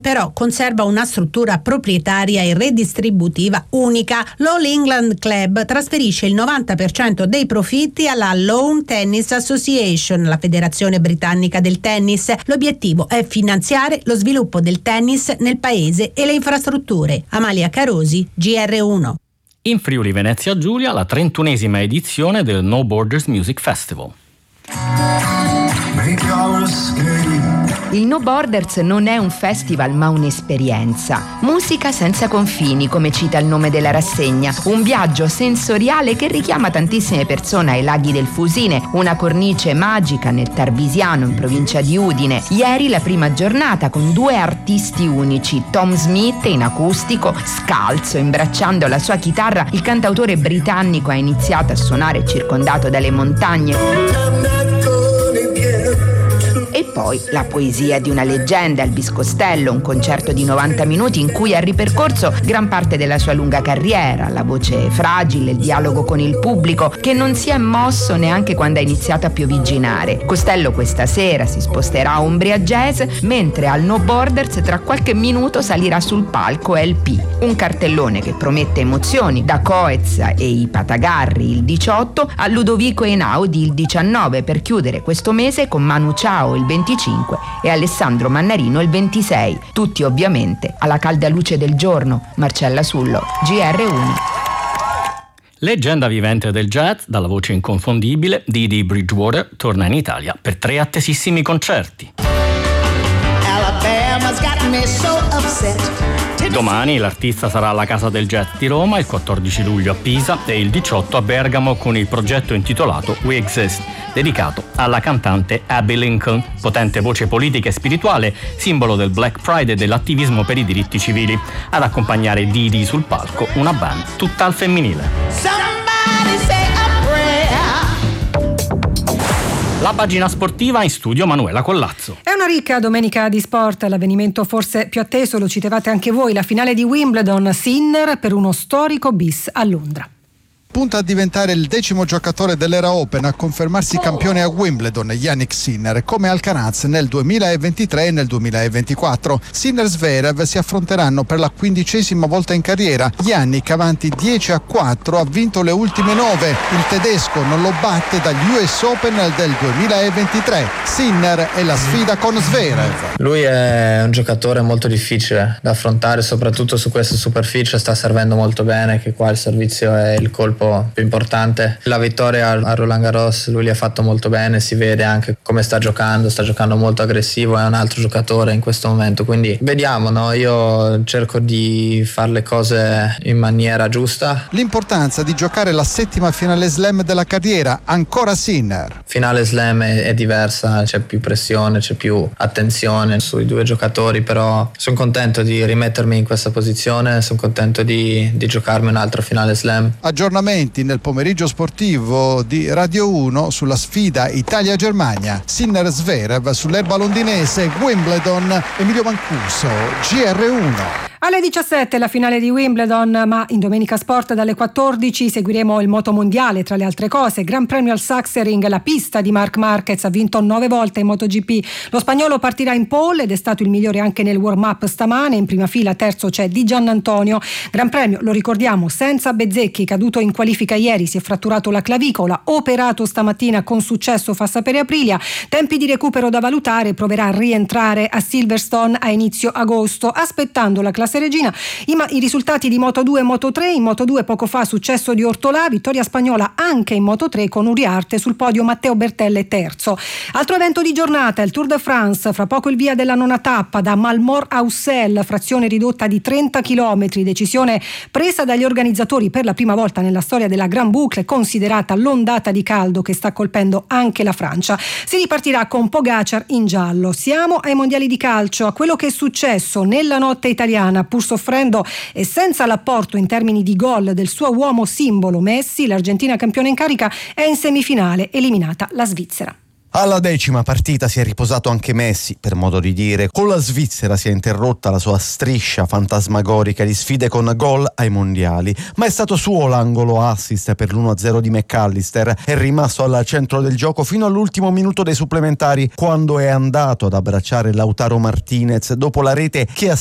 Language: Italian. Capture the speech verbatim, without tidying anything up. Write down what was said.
però conserva una struttura proprietaria e redistributiva unica. L'All England Club trasferisce il novanta per cento dei profitti alla Lawn Tennis Association, la federazione britannica del tennis. L'obiettivo è finanziare lo sviluppo del tennis nel paese e le infrastrutture. Amalia Carosi, G R uno. In Friuli Venezia Giulia la trentunesima edizione del No Borders Music Festival. Il No Borders non è un festival ma un'esperienza. Musica senza confini, come cita il nome della rassegna. Un viaggio sensoriale che richiama tantissime persone ai laghi del Fusine, una cornice magica nel Tarvisiano in provincia di Udine. Ieri la prima giornata con due artisti unici, Tom Smith in acustico, scalzo, imbracciando la sua chitarra, il cantautore britannico ha iniziato a suonare circondato dalle montagne. E poi la poesia di una leggenda, Elvis Costello, un concerto di novanta minuti in cui ha ripercorso gran parte della sua lunga carriera, la voce fragile, il dialogo con il pubblico, che non si è mosso neanche quando ha iniziato a piovigginare. Costello questa sera si sposterà a Umbria Jazz, mentre al No Borders tra qualche minuto salirà sul palco L P, un cartellone che promette emozioni, da Coez e i Patagarri il diciotto a Ludovico Einaudi il diciannove, per chiudere questo mese con Manu Chao il venticinque e Alessandro Mannarino il ventisei, tutti ovviamente alla calda luce del giorno. Marcella Sullo, G R uno. Leggenda vivente del jazz, dalla voce inconfondibile, Dee Bridgewater torna in Italia per tre attesissimi concerti. Alabama's got me so upset. Domani l'artista sarà alla Casa del Jazz di Roma, il quattordici luglio a Pisa e il diciotto a Bergamo con il progetto intitolato We Exist, dedicato alla cantante Abby Lincoln, potente voce politica e spirituale, simbolo del Black Pride e dell'attivismo per i diritti civili. Ad accompagnare Didi sul palco una band tutta al femminile. Somebody say a prayer. La pagina sportiva, in studio Manuela Collazzo. È una ricca domenica di sport, l'avvenimento forse più atteso, lo citavate anche voi, la finale di Wimbledon, Sinner per uno storico bis a Londra. Punta a diventare il decimo giocatore dell'era Open a confermarsi campione a Wimbledon, Jannik Sinner, come Alcaraz nel duemilaventitré e nel duemilaventiquattro. Sinner e Zverev si affronteranno per la quindicesima volta in carriera. Jannik, avanti dieci a quattro, ha vinto le ultime nove. Il tedesco non lo batte dagli U S Open del duemilaventitré. Sinner è la sfida con Zverev. Lui è un giocatore molto difficile da affrontare, soprattutto su questa superficie. Sta servendo molto bene, che qua il servizio è il colpo più importante. La vittoria a Roland Garros lui li ha fatto molto bene, si vede anche come sta giocando, sta giocando molto aggressivo, è un altro giocatore in questo momento, quindi vediamo, no? Io cerco di fare le cose in maniera giusta. L'importanza di giocare la settima finale slam della carriera, ancora Sinner. Finale slam è, è diversa, c'è più pressione, c'è più attenzione sui due giocatori, però sono contento di rimettermi in questa posizione, sono contento di, di giocarmi un altro finale slam. Aggiornamenti nel pomeriggio sportivo di Radio uno sulla sfida Italia-Germania. Sinner Zverev sull'erba londinese, Wimbledon, Emilio Mancuso, G R uno. Alle diciassette la finale di Wimbledon, ma in Domenica Sport dalle quattordici seguiremo il moto mondiale, tra le altre cose. Gran premio al Sachsenring, la pista di Marc Marquez, ha vinto nove volte in MotoGP. Lo spagnolo partirà in pole ed è stato il migliore anche nel warm-up stamane. In prima fila terzo c'è Di Giannantonio. Gran premio, lo ricordiamo, senza Bezzecchi, caduto in qualifica ieri, si è fratturato la clavicola, operato stamattina con successo, fa sapere Aprilia. Tempi di recupero da valutare, proverà a rientrare a Silverstone a inizio agosto, aspettando la classifica regina. I, ma, i risultati di Moto due e Moto tre. In Moto due poco fa successo di Ortolà, vittoria spagnola anche in Moto tre con Uriarte, sul podio Matteo Bertelle terzo. Altro evento di giornata, il Tour de France, fra poco il via della nona tappa da Malmort a Ussel, frazione ridotta di trenta chilometri, decisione presa dagli organizzatori per la prima volta nella storia della Gran Boucle, considerata l'ondata di caldo che sta colpendo anche la Francia. Si ripartirà con Pogacar in giallo. Siamo ai mondiali di calcio, a quello che è successo nella notte italiana. Pur soffrendo e senza l'apporto in termini di gol del suo uomo simbolo Messi, l'Argentina campione in carica è in semifinale, eliminata la Svizzera. Alla decima partita si è riposato anche Messi, per modo di dire. Con la Svizzera si è interrotta la sua striscia fantasmagorica di sfide con gol ai mondiali, ma è stato suo l'angolo assist per l'uno a zero di McAllister. È rimasto al centro del gioco fino all'ultimo minuto dei supplementari, quando è andato ad abbracciare Lautaro Martinez dopo la rete che ha